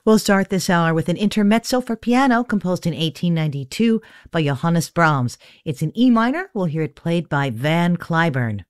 We'll start this hour with an intermezzo for piano composed in 1892 by Johannes Brahms. It's in E minor. We'll hear it played by Van Cliburn.